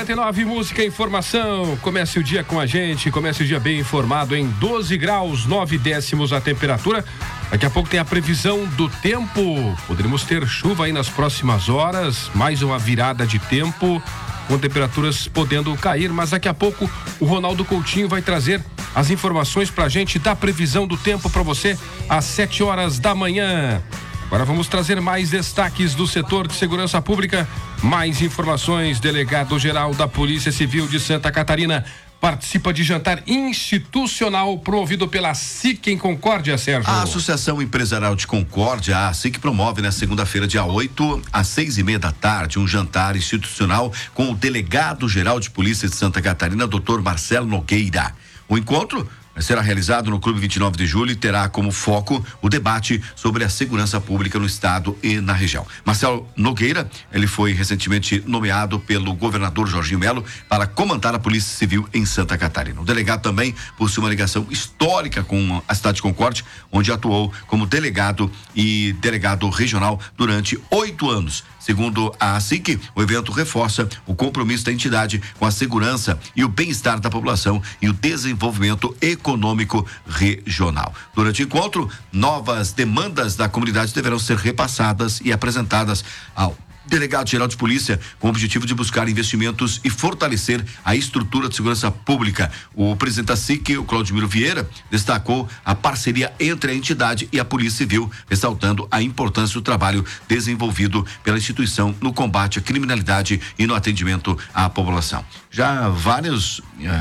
99, música e informação. Comece o dia com a gente, comece o dia bem informado em 12 graus, 9 décimos a temperatura. Daqui a pouco tem a previsão do tempo. Poderemos ter chuva aí nas próximas horas, mais uma virada de tempo, com temperaturas podendo cair, mas daqui a pouco o Ronaldo Coutinho vai trazer as informações pra gente da previsão do tempo para você às 7 horas da manhã. Agora vamos trazer mais destaques do setor de segurança pública, mais informações. Delegado-geral da Polícia Civil de Santa Catarina participa de jantar institucional promovido pela SIC em Concórdia, Sérgio. A Associação Empresarial de Concórdia, a SIC, promove na segunda-feira, dia 8, às 6:30 da tarde, um jantar institucional com o delegado-geral de Polícia de Santa Catarina, Dr. Marcelo Nogueira. O encontro será realizado no Clube 29 de Julho e terá como foco o debate sobre a segurança pública no estado e na região. Marcelo Nogueira, ele foi recentemente nomeado pelo governador Jorginho Melo para comandar a Polícia Civil em Santa Catarina. O delegado também possui uma ligação histórica com a cidade de Concórdia, onde atuou como delegado e delegado regional durante 8 anos. Segundo a SIC, o evento reforça o compromisso da entidade com a segurança e o bem-estar da população e o desenvolvimento econômico regional. Durante o encontro, novas demandas da comunidade deverão ser repassadas e apresentadas ao delegado-geral de polícia, com o objetivo de buscar investimentos e fortalecer a estrutura de segurança pública. O presidente da SIC, o Claudimiro Vieira, destacou a parceria entre a entidade e a Polícia Civil, ressaltando a importância do trabalho desenvolvido pela instituição no combate à criminalidade e no atendimento à população. Já vários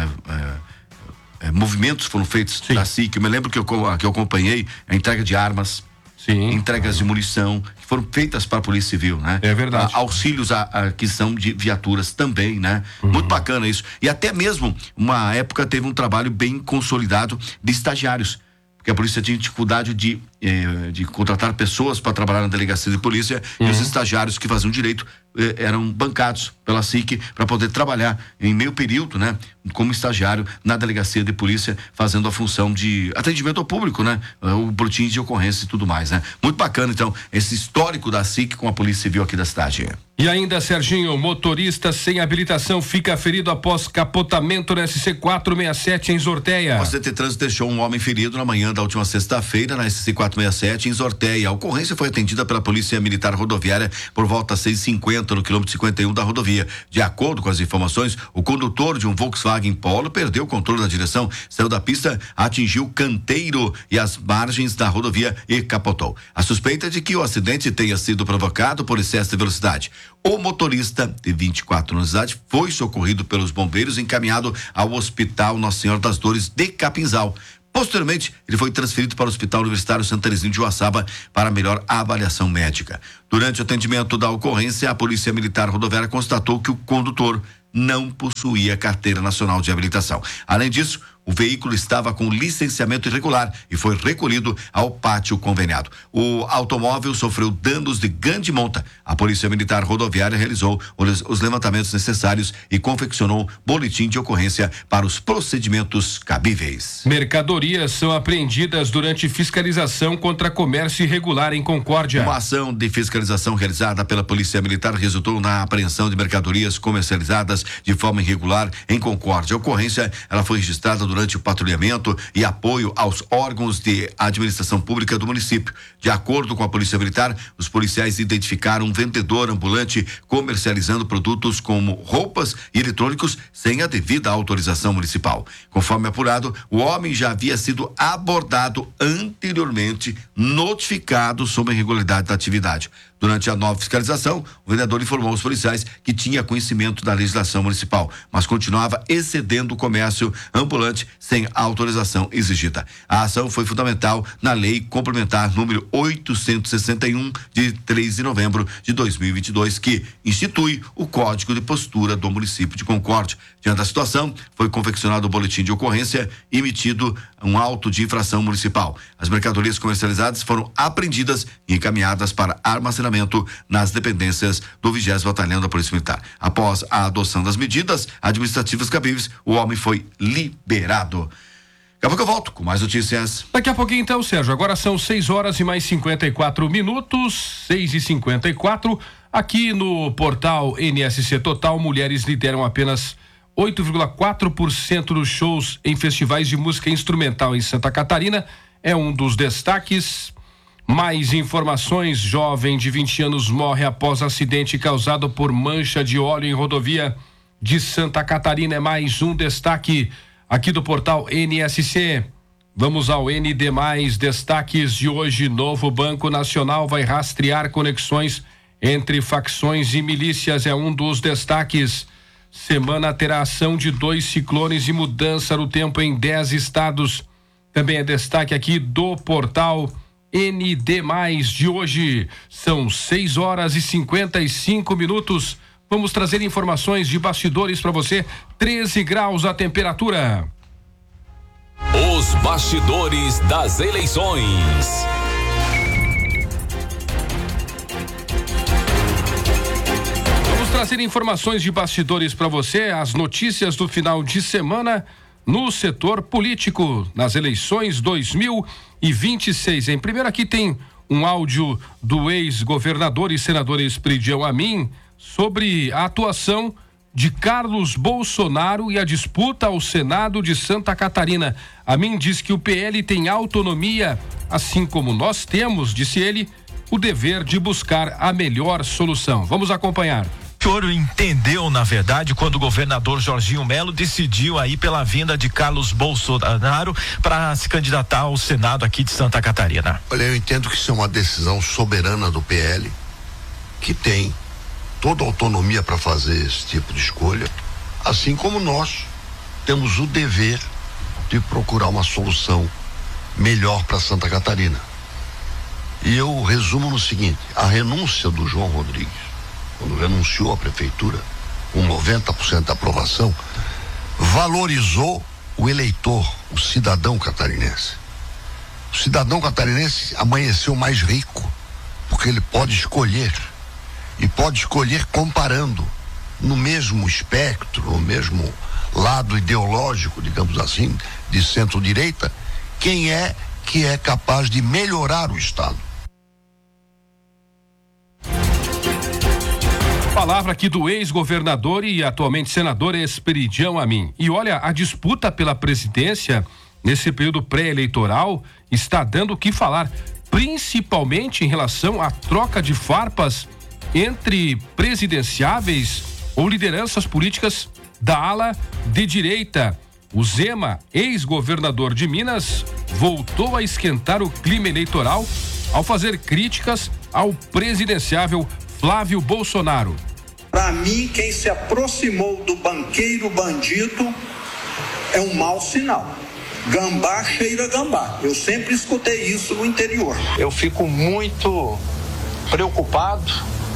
movimentos foram feitos da SIC. Eu me lembro que eu acompanhei a entrega de armas, entregas de munição que foram feitas para a Polícia Civil, né? É verdade. Auxílios à aquisição de viaturas também, né? Muito bacana isso. E até mesmo uma época teve um trabalho bem consolidado de estagiários, porque a polícia tinha dificuldade de contratar pessoas para trabalhar na delegacia de polícia, e os estagiários que faziam direito eram bancados pela SIC para poder trabalhar em meio período, né? Como estagiário na delegacia de polícia, fazendo a função de atendimento ao público, né? O boletim de ocorrência e tudo mais, né? Muito bacana, então, esse histórico da SIC com a Polícia Civil aqui da cidade. E ainda, Serginho, motorista sem habilitação fica ferido após capotamento na SC 467 em Zorteia. O CT Trânsito deixou um homem ferido na manhã da última sexta-feira na SC 467 em Zorteia. A ocorrência foi atendida pela Polícia Militar Rodoviária por volta às 6:50 no quilômetro 51 da rodovia. De acordo com as informações, o condutor de um Volkswagen Polo perdeu o controle da direção, saiu da pista, atingiu o canteiro e as margens da rodovia e capotou. A suspeita é de que o acidente tenha sido provocado por excesso de velocidade. O motorista, de 24 anos de idade, foi socorrido pelos bombeiros e encaminhado ao Hospital Nossa Senhora das Dores de Capinzal. Posteriormente, ele foi transferido para o Hospital Universitário Santa Terezinha de Uaçaba para melhor avaliação médica. Durante o atendimento da ocorrência, a Polícia Militar Rodoviária constatou que o condutor não possuía carteira nacional de habilitação. Além disso, o veículo estava com licenciamento irregular e foi recolhido ao pátio conveniado. O automóvel sofreu danos de grande monta. A Polícia Militar Rodoviária realizou os levantamentos necessários e confeccionou boletim de ocorrência para os procedimentos cabíveis. Mercadorias são apreendidas durante fiscalização contra comércio irregular em Concórdia. Uma ação de fiscalização realizada pela Polícia Militar resultou na apreensão de mercadorias comercializadas de forma irregular em Concórdia. A ocorrência, ela foi registrada durante o patrulhamento e apoio aos órgãos de administração pública do município. De acordo com a Polícia Militar, os policiais identificaram um vendedor ambulante comercializando produtos como roupas e eletrônicos sem a devida autorização municipal. Conforme apurado, o homem já havia sido abordado anteriormente, notificado sobre a irregularidade da atividade. Durante a nova fiscalização, o vendedor informou aos policiais que tinha conhecimento da legislação municipal, mas continuava excedendo o comércio ambulante sem a autorização exigida. A ação foi fundamental na Lei Complementar número 861, de 3 de novembro de 2022, que institui o Código de Postura do município de Concórdia. Diante da situação, foi confeccionado o boletim de ocorrência e emitido um auto de infração municipal. As mercadorias comercializadas foram apreendidas e encaminhadas para armazenamento nas dependências do 20º Batalhão da Polícia Militar. Após a adoção das medidas administrativas cabíveis, o homem foi liberado. Daqui a pouco eu volto com mais notícias. Daqui a pouquinho então, Sérgio. Agora são 6 horas e mais 54 minutos, 6:54. Aqui no portal NSC Total, mulheres lideram apenas 8,4% dos shows em festivais de música instrumental em Santa Catarina. É um dos destaques. Mais informações: jovem de 20 anos morre após acidente causado por mancha de óleo em rodovia de Santa Catarina. É mais um destaque aqui do portal NSC. Vamos ao ND+, destaques de hoje. Novo Banco Nacional vai rastrear conexões entre facções e milícias, é um dos destaques. Semana terá ação de 2 ciclones e mudança no tempo em 10 estados. Também é destaque aqui do portal ND+, de hoje. São 6h55. Vamos trazer informações de bastidores para você. 13 graus a temperatura. Os bastidores das eleições. Vamos trazer informações de bastidores para você, as notícias do final de semana no setor político, nas eleições 2026. Em primeiro aqui tem um áudio do ex-governador e senador Esperidião Amin sobre a atuação de Carlos Bolsonaro e a disputa ao Senado de Santa Catarina. Amin diz que o PL tem autonomia, assim como nós temos, disse ele, o dever de buscar a melhor solução. Vamos acompanhar. O senhor entendeu, na verdade, quando o governador Jorginho Melo decidiu aí pela vinda de Carlos Bolsonaro para se candidatar ao Senado aqui de Santa Catarina? Olha, eu entendo que isso é uma decisão soberana do PL, que tem toda a autonomia para fazer esse tipo de escolha, assim como nós temos o dever de procurar uma solução melhor para Santa Catarina. E eu resumo no seguinte: a renúncia do João Rodrigues, quando renunciou à prefeitura com 90% de aprovação, valorizou o eleitor, o cidadão catarinense. O cidadão catarinense amanheceu mais rico, porque ele pode escolher, e pode escolher comparando no mesmo espectro, no mesmo lado ideológico, digamos assim, de centro-direita, quem é que é capaz de melhorar o Estado. Palavra aqui do ex-governador e atualmente senador Esperidião Amin. E olha, a disputa pela presidência nesse período pré-eleitoral está dando o que falar, principalmente em relação à troca de farpas entre presidenciáveis ou lideranças políticas da ala de direita. O Zema, ex-governador de Minas, voltou a esquentar o clima eleitoral ao fazer críticas ao presidenciável Flávio Bolsonaro. Para mim, quem se aproximou do banqueiro bandido é um mau sinal. Gambá cheira gambá. Eu sempre escutei isso no interior. Eu fico muito preocupado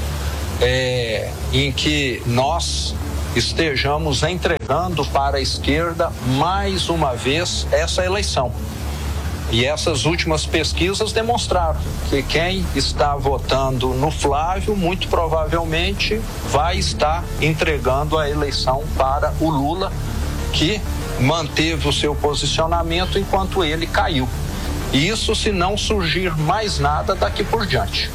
em que nós estejamos entregando para a esquerda mais uma vez essa eleição. E essas últimas pesquisas demonstraram que quem está votando no Flávio muito provavelmente vai estar entregando a eleição para o Lula, que manteve o seu posicionamento enquanto ele caiu. Isso se não surgir mais nada daqui por diante.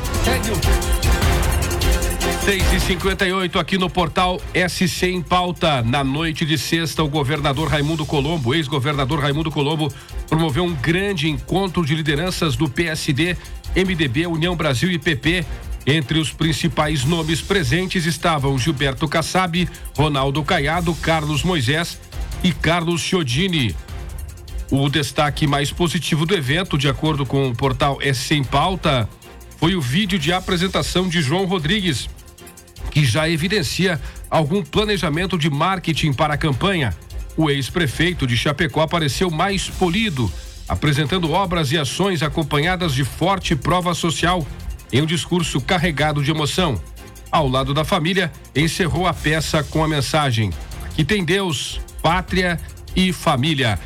6h58 aqui no portal SC em Pauta. Na noite de sexta, o governador Raimundo Colombo, ex-governador Raimundo Colombo, promoveu um grande encontro de lideranças do PSD, MDB, União Brasil e PP. Entre os principais nomes presentes estavam Gilberto Kassab, Ronaldo Caiado, Carlos Moisés e Carlos Chiodini. O destaque mais positivo do evento, de acordo com o portal SC em Pauta, foi o vídeo de apresentação de João Rodrigues, que já evidencia algum planejamento de marketing para a campanha. O ex-prefeito de Chapecó apareceu mais polido, apresentando obras e ações acompanhadas de forte prova social, em um discurso carregado de emoção. Ao lado da família, encerrou a peça com a mensagem: aqui tem Deus, pátria e família.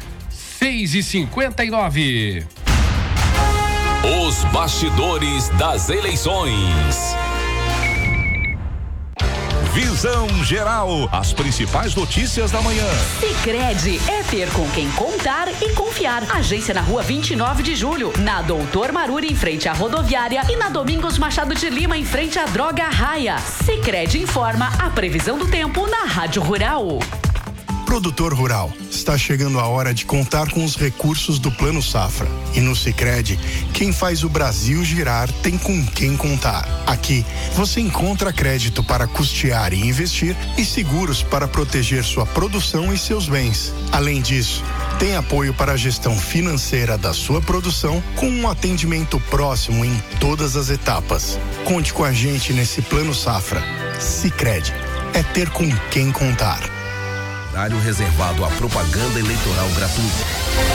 6h59. Os bastidores das eleições. Visão Geral, as principais notícias da manhã. Sicredi é ter com quem contar e confiar. Agência na Rua 29 de Julho, na Doutor Maruri em frente à rodoviária e na Domingos Machado de Lima em frente à Droga Raia. Sicredi informa a previsão do tempo na Rádio Rural. Produtor rural, está chegando a hora de contar com os recursos do Plano Safra. E no Sicredi, quem faz o Brasil girar tem com quem contar. Aqui, você encontra crédito para custear e investir e seguros para proteger sua produção e seus bens. Além disso, tem apoio para a gestão financeira da sua produção com um atendimento próximo em todas as etapas. Conte com a gente nesse Plano Safra. Sicredi, é ter com quem contar. Horário reservado à propaganda eleitoral gratuita.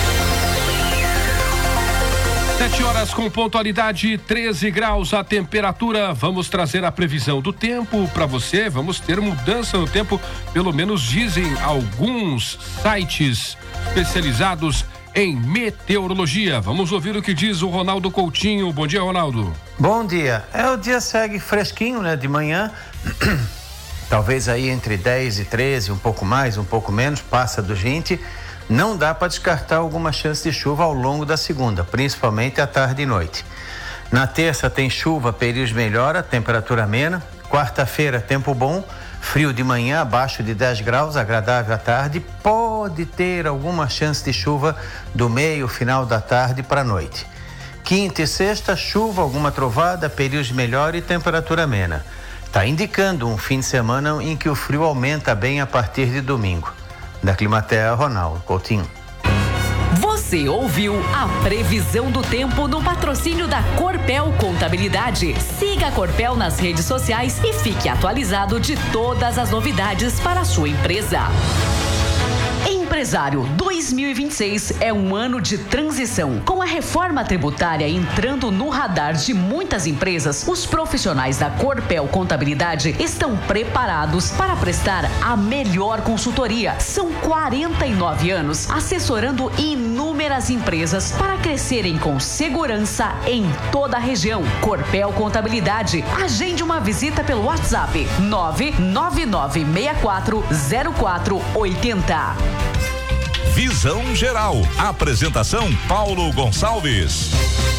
7 horas com pontualidade, 13 graus a temperatura. Vamos trazer a previsão do tempo para você. Vamos ter mudança no tempo, pelo menos dizem alguns sites especializados em meteorologia. Vamos ouvir o que diz o Ronaldo Coutinho. Bom dia, Ronaldo. Bom dia. O dia segue fresquinho, né? De manhã. Talvez aí entre 10 e 13, um pouco mais, um pouco menos, passa do 20. Não dá para descartar alguma chance de chuva ao longo da segunda, principalmente à tarde e noite. Na terça tem chuva, períodos melhora, temperatura amena. Quarta-feira, tempo bom, frio de manhã, abaixo de 10 graus, agradável à tarde. Pode ter alguma chance de chuva do meio, final da tarde para a noite. Quinta e sexta, chuva, alguma trovada, períodos melhora e temperatura amena. Está indicando um fim de semana em que o frio aumenta bem a partir de domingo. Da Climatea, Ronaldo Coutinho. Você ouviu a previsão do tempo no patrocínio da Corpel Contabilidade. Siga a Corpel nas redes sociais e fique atualizado de todas as novidades para a sua empresa. Empresário, 2026 é um ano de transição. Com a reforma tributária entrando no radar de muitas empresas, os profissionais da Corpel Contabilidade estão preparados para prestar a melhor consultoria. São 49 anos assessorando inúmeras empresas para crescerem com segurança em toda a região. Corpel Contabilidade. Agende uma visita pelo WhatsApp 999640480. Visão Geral. Apresentação Paulo Gonçalves.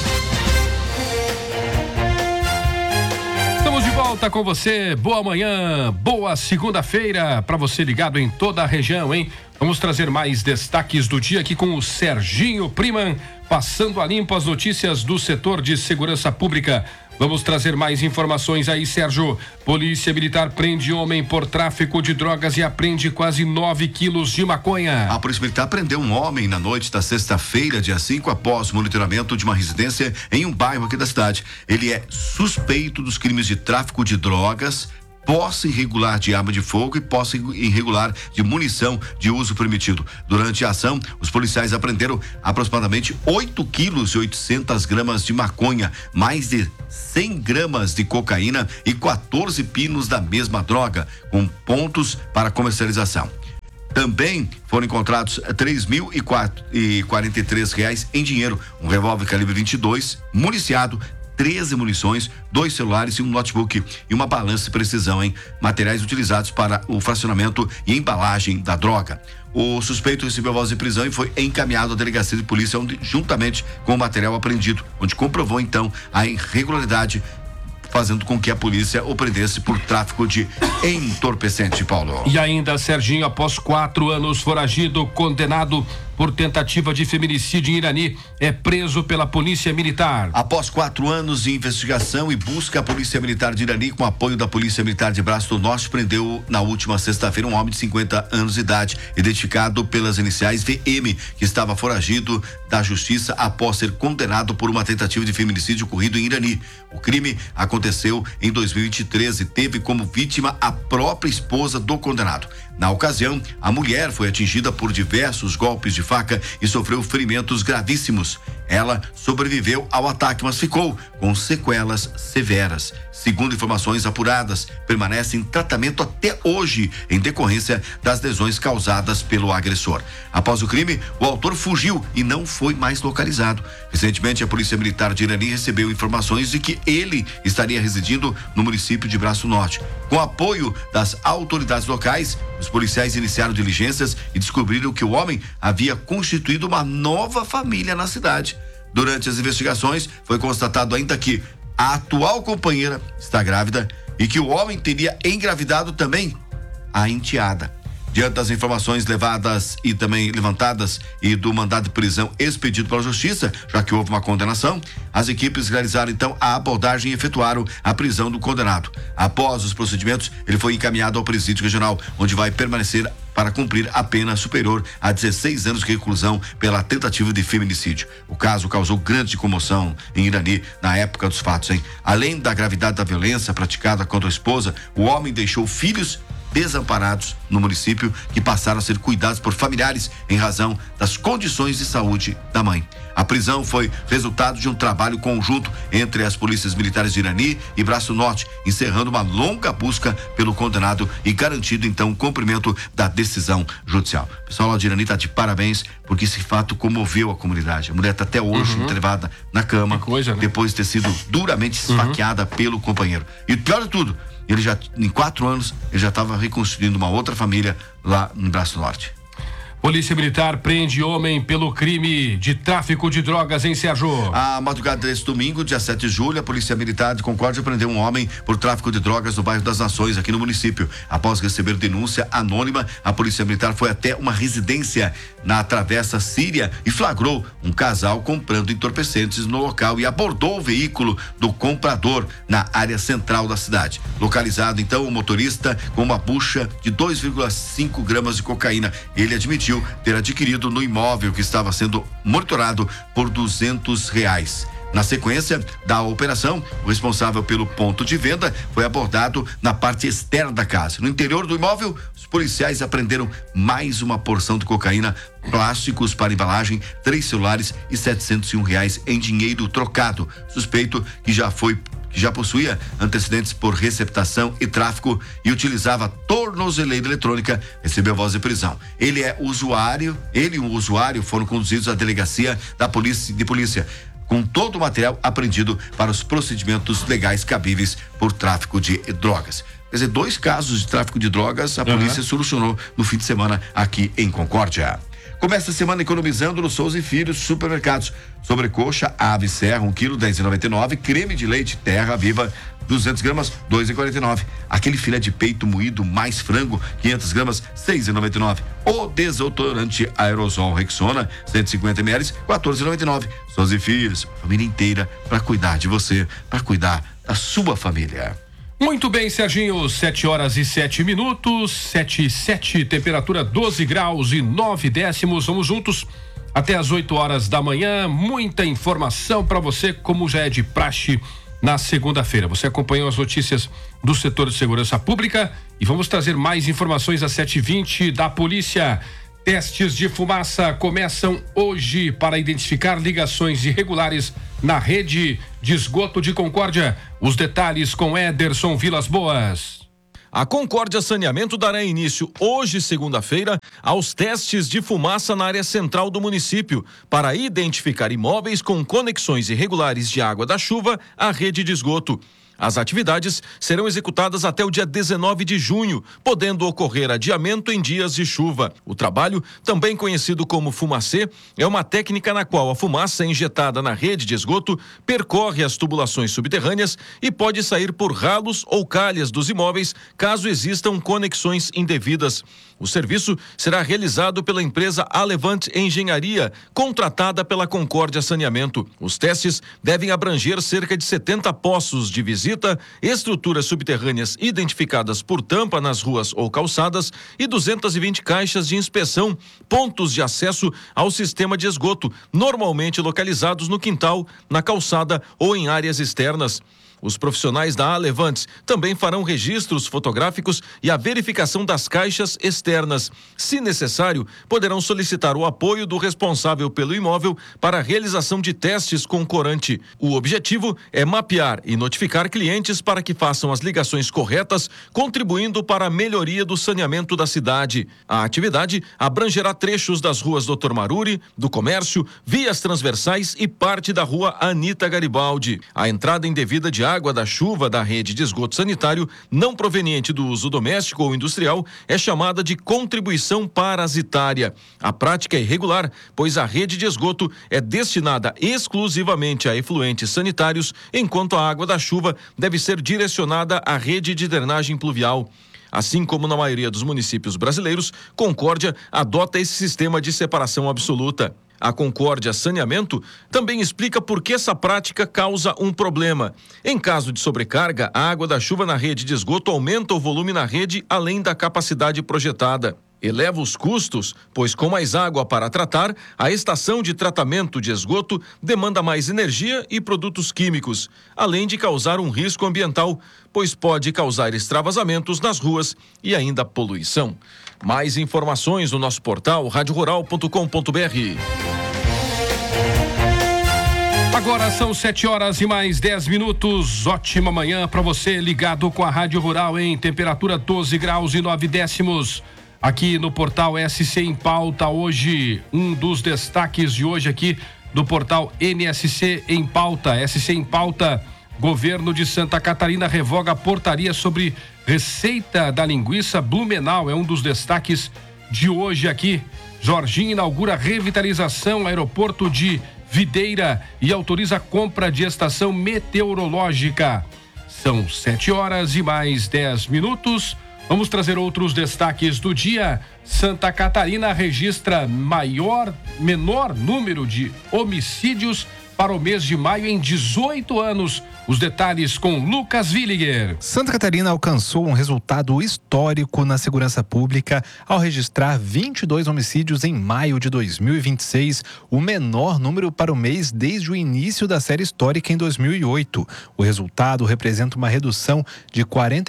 Estamos de volta com você. Boa manhã, boa segunda-feira para você ligado em toda a região, hein? Vamos trazer mais destaques do dia aqui com o Serginho Priman, passando a limpo as notícias do setor de segurança pública. Vamos trazer mais informações aí, Sérgio. Polícia Militar prende homem por tráfico de drogas e apreende quase 9 quilos de maconha. A Polícia Militar prendeu um homem na noite da sexta-feira, dia 5, após monitoramento de uma residência em um bairro aqui da cidade. Ele é suspeito dos crimes de tráfico de drogas, posse irregular de arma de fogo e posse irregular de munição de uso permitido. Durante a ação, os policiais apreenderam aproximadamente 8 quilos e 800 gramas de maconha, mais de 100 gramas de cocaína e 14 pinos da mesma droga, com pontos para comercialização. Também foram encontrados R$3.043 em dinheiro, um revólver calibre 22, municiado, 13 munições, 2 celulares e um notebook e uma balança de precisão, materiais utilizados para o fracionamento e embalagem da droga. O suspeito recebeu voz de prisão e foi encaminhado à delegacia de polícia, onde, juntamente com o material apreendido, onde comprovou então a irregularidade, fazendo com que a polícia o prendesse por tráfico de entorpecente, Paulo. E ainda, Serginho, após 4 anos foragido, condenado por tentativa de feminicídio em Irani, é preso pela Polícia Militar. Após 4 anos de investigação e busca, a Polícia Militar de Irani, com apoio da Polícia Militar de Braço do Norte, prendeu na última sexta-feira um homem de 50 anos de idade, identificado pelas iniciais VM, que estava foragido da justiça após ser condenado por uma tentativa de feminicídio ocorrido em Irani. O crime aconteceu em 2023 e teve como vítima a própria esposa do condenado. Na ocasião, a mulher foi atingida por diversos golpes de faca e sofreu ferimentos gravíssimos. Ela sobreviveu ao ataque, mas ficou com sequelas severas. Segundo informações apuradas, permanece em tratamento até hoje em decorrência das lesões causadas pelo agressor. Após o crime, o autor fugiu e não foi mais localizado. Recentemente, a Polícia Militar de Irani recebeu informações de que ele estaria residindo no município de Braço Norte. Com apoio das autoridades locais, os policiais iniciaram diligências e descobriram que o homem havia constituído uma nova família na cidade. Durante as investigações, foi constatado ainda que a atual companheira está grávida e que o homem teria engravidado também a enteada. Diante das informações levadas e também levantadas e do mandado de prisão expedido pela Justiça, já que houve uma condenação, as equipes realizaram então a abordagem e efetuaram a prisão do condenado. Após os procedimentos, ele foi encaminhado ao presídio regional, onde vai permanecer para cumprir a pena superior a 16 anos de reclusão pela tentativa de feminicídio. O caso causou grande comoção em Irani na época dos fatos, hein? Além da gravidade da violência praticada contra a esposa, o homem deixou filhos desamparados no município que passaram a ser cuidados por familiares em razão das condições de saúde da mãe. A prisão foi resultado de um trabalho conjunto entre as polícias militares de Irani e Braço Norte, encerrando uma longa busca pelo condenado e garantido então o cumprimento da decisão judicial. O pessoal lá de Irani está de parabéns, porque esse fato comoveu a comunidade. A mulher está até hoje entrevada na cama, depois de ter sido duramente esfaqueada pelo companheiro. E pior de tudo, ele já, em 4 anos, ele já estava reconstruindo uma outra família lá no Braço Norte. Polícia Militar prende homem pelo crime de tráfico de drogas em Sérgio. A madrugada deste domingo, dia 7 de julho, a Polícia Militar de Concórdia prendeu um homem por tráfico de drogas no bairro das Nações, aqui no município. Após receber denúncia anônima, a Polícia Militar foi até uma residência na Travessa Síria e flagrou um casal comprando entorpecentes no local e abordou o veículo do comprador na área central da cidade. Localizado, então, o motorista com uma bucha de 2,5 gramas de cocaína. Ele admitiu ter adquirido no imóvel que estava sendo monitorado por R$200. Na sequência da operação, o responsável pelo ponto de venda foi abordado na parte externa da casa. No interior do imóvel, os policiais apreenderam mais uma porção de cocaína, plásticos para embalagem, 3 celulares e R$701 em dinheiro trocado. Suspeito que já possuía antecedentes por receptação e tráfico e utilizava tornozeleira eletrônica, recebeu voz de prisão. Ele e o usuário foram conduzidos à delegacia da polícia, com todo o material apreendido para os procedimentos legais cabíveis por tráfico de drogas. Quer dizer, 2 casos de tráfico de drogas a polícia solucionou no fim de semana aqui em Concórdia. Começa a semana economizando no Souza e Filhos Supermercados. Sobrecoxa, ave serra, 1 quilo, R$10,99. Creme de leite terra viva, 200 gramas, R$2,49. Aquele filé de peito moído mais frango, 500 gramas, R$6,99. O desodorante aerosol Rexona, 150 ml, R$14,99. Souza e Filhos, família inteira para cuidar de você, para cuidar da sua família. Muito bem, Serginho, 7h07, 7:07, temperatura 12 graus e 9 décimos. Vamos juntos até as 8 horas da manhã. Muita informação para você, como já é de praxe na segunda-feira. Você acompanhou as notícias do setor de segurança pública e vamos trazer mais informações às 7h20 da polícia. Testes de fumaça começam hoje para identificar ligações irregulares na rede de esgoto de Concórdia. Os detalhes com Ederson Vilas Boas. A Concórdia Saneamento dará início hoje, segunda-feira, aos testes de fumaça na área central do município para identificar imóveis com conexões irregulares de água da chuva à rede de esgoto. As atividades serão executadas até o dia 19 de junho, podendo ocorrer adiamento em dias de chuva. O trabalho, também conhecido como fumacê, é uma técnica na qual a fumaça injetada na rede de esgoto percorre as tubulações subterrâneas e pode sair por ralos ou calhas dos imóveis, caso existam conexões indevidas. O serviço será realizado pela empresa Alevant Engenharia, contratada pela Concórdia Saneamento. Os testes devem abranger cerca de 70 poços de visita, estruturas subterrâneas identificadas por tampa nas ruas ou calçadas e 220 caixas de inspeção, pontos de acesso ao sistema de esgoto, normalmente localizados no quintal, na calçada ou em áreas externas. Os profissionais da Alevantes também farão registros fotográficos e a verificação das caixas externas. Se necessário, poderão solicitar o apoio do responsável pelo imóvel para a realização de testes com corante. O objetivo é mapear e notificar clientes para que façam as ligações corretas, contribuindo para a melhoria do saneamento da cidade. A atividade abrangerá trechos das ruas Dr. Maruri, do Comércio, vias transversais e parte da rua Anita Garibaldi. A entrada indevida de água da chuva da rede de esgoto sanitário não proveniente do uso doméstico ou industrial é chamada de contribuição parasitária. A prática é irregular, pois a rede de esgoto é destinada exclusivamente a efluentes sanitários, enquanto a água da chuva deve ser direcionada à rede de drenagem pluvial. Assim como na maioria dos municípios brasileiros, Concórdia adota esse sistema de separação absoluta. A Concórdia Saneamento também explica por que essa prática causa um problema. Em caso de sobrecarga, a água da chuva na rede de esgoto aumenta o volume na rede além da capacidade projetada. Eleva os custos, pois com mais água para tratar, a estação de tratamento de esgoto demanda mais energia e produtos químicos, além de causar um risco ambiental, pois pode causar extravasamentos nas ruas e ainda poluição. Mais informações no nosso portal radiorural.com.br. Agora são 7 horas e mais 10 minutos. Ótima manhã para você ligado com a Rádio Rural em temperatura 12 graus e 9 décimos. Aqui no portal SC em Pauta hoje, um dos destaques de hoje aqui do portal NSC em Pauta. SC em Pauta, governo de Santa Catarina revoga a portaria sobre receita da linguiça Blumenau. É um dos destaques de hoje aqui. Jorginho inaugura revitalização aeroporto de Videira e autoriza a compra de estação meteorológica. São 7 horas e mais 10 minutos. Vamos trazer outros destaques do dia. Santa Catarina registra menor número de homicídios para o mês de maio em 18 anos. Os detalhes com Lucas Williger. Santa Catarina alcançou um resultado histórico na segurança pública ao registrar 22 homicídios em maio de 2026, o menor número para o mês desde o início da série histórica em 2008. O resultado representa uma redução de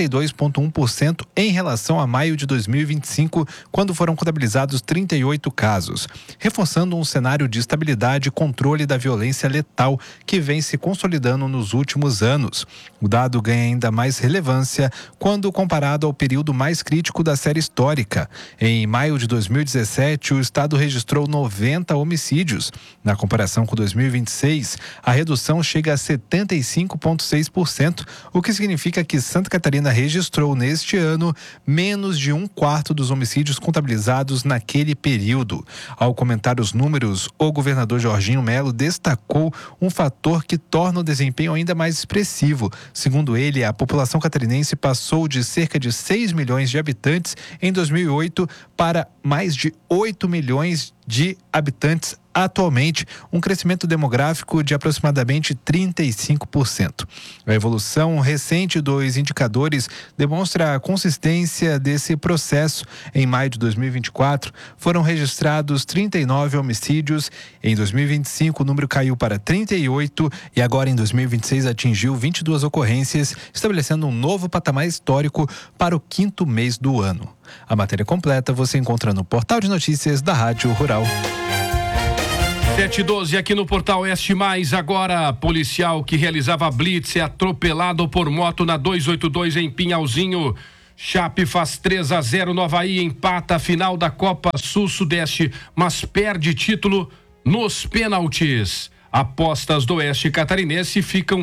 42,1% em relação a maio de 2025, quando foram contabilizados 38 casos, reforçando um cenário de estabilidade e controle da violência letal que vem se consolidando nos últimos anos. O dado ganha ainda mais relevância quando comparado ao período mais crítico da série histórica. Em maio de 2017, o estado registrou 90 homicídios. Na comparação com 2026, a redução chega a 75,6%, o que significa que Santa Catarina registrou neste ano menos de 1/4 dos homicídios contabilizados naquele período. Ao comentar os números, o governador Jorginho Melo destacou um fator que torna o desempenho ainda mais expressivo. Segundo ele, a população catarinense passou de cerca de 6 milhões de habitantes em 2008 para mais de 8 milhões de habitantes atualmente, um crescimento demográfico de aproximadamente 35%. A evolução recente dos indicadores demonstra a consistência desse processo. Em maio de 2024, foram registrados 39 homicídios. Em 2025, o número caiu para 38 e agora em 2026 atingiu 22 ocorrências, estabelecendo um novo patamar histórico para o 5º mês do ano. A matéria completa você encontra no portal de notícias da Rádio Rural. 7:12 aqui no portal Oeste Mais. Agora, policial que realizava blitz é atropelado por moto na 282 em Pinhalzinho. Chape faz 3-0 no Avaí, empata a final da Copa Sul-Sudeste, mas perde título nos pênaltis. Apostas do Oeste Catarinense ficam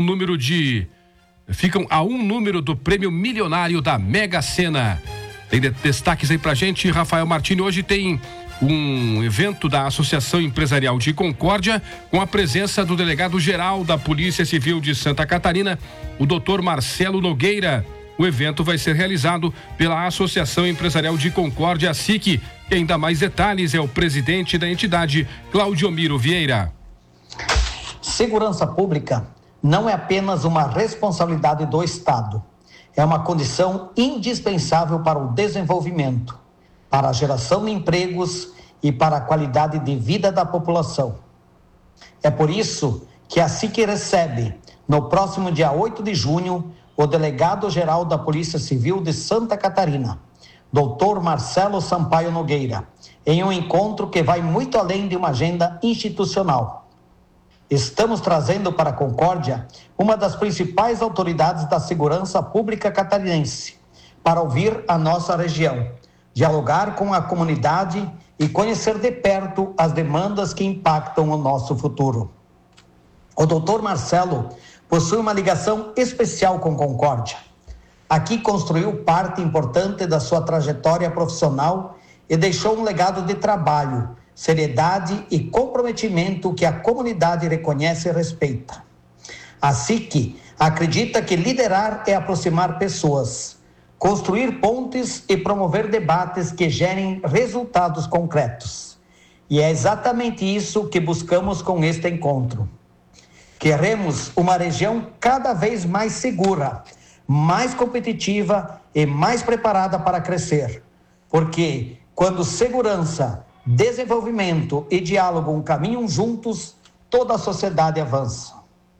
a um número do prêmio milionário da Mega Sena. Tem destaques aí pra gente, Rafael Martini. Hoje tem um evento da Associação Empresarial de Concórdia, com a presença do delegado-geral da Polícia Civil de Santa Catarina, o Dr. Marcelo Nogueira. O evento vai ser realizado pela Associação Empresarial de Concórdia, a SIC. E ainda mais detalhes é o presidente da entidade, Claudiomiro Vieira. Segurança pública não é apenas uma responsabilidade do Estado. É uma condição indispensável para o desenvolvimento, para a geração de empregos e para a qualidade de vida da população. É por isso que a SIC recebe, No próximo dia 8 de junho, o delegado-geral da Polícia Civil de Santa Catarina, Dr. Marcelo Sampaio Nogueira, em um encontro que vai muito além de uma agenda institucional. Estamos trazendo para a Concórdia uma das principais autoridades da segurança pública catarinense para ouvir a nossa região, dialogar com a comunidade e conhecer de perto as demandas que impactam o nosso futuro. O Dr. Marcelo possui uma ligação especial com Concórdia. Aqui construiu parte importante da sua trajetória profissional e deixou um legado de trabalho, seriedade e comprometimento que a comunidade reconhece e respeita. A SIC acredita que liderar é aproximar pessoas, construir pontes e promover debates que gerem resultados concretos. E é exatamente isso que buscamos com este encontro. Queremos uma região cada vez mais segura, mais competitiva e mais preparada para crescer. Porque quando segurança, desenvolvimento e diálogo caminham juntos, toda a sociedade avança.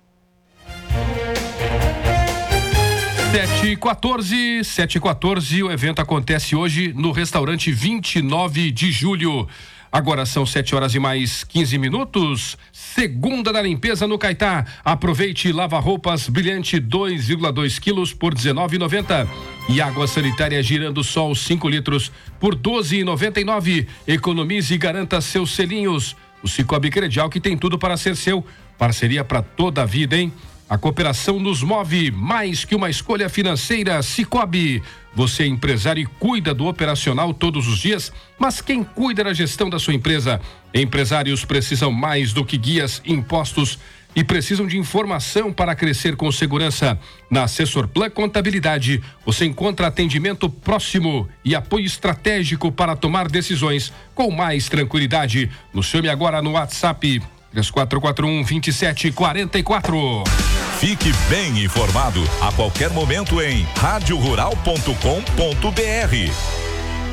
7h14, o evento acontece hoje no restaurante 29 de julho. Agora são 7 horas e mais 15 minutos. Segunda da limpeza no Caetá. Aproveite lava-roupas brilhante 2,2 quilos por R$19,90. E água sanitária Girando Sol 5 litros por R$12,99. Economize e garanta seus selinhos. O Cicobi Credial, que tem tudo para ser seu. Parceria para toda a vida, hein? A cooperação nos move, mais que uma escolha financeira. Cicobi. Você é empresário e cuida do operacional todos os dias, mas quem cuida da gestão da sua empresa? Empresários precisam mais do que guias, impostos e precisam de informação para crescer com segurança. Na Assessorplan Contabilidade, você encontra atendimento próximo e apoio estratégico para tomar decisões com mais tranquilidade. Nos chame agora no WhatsApp 3441-2744. Fique bem informado a qualquer momento em radiorural.com.br.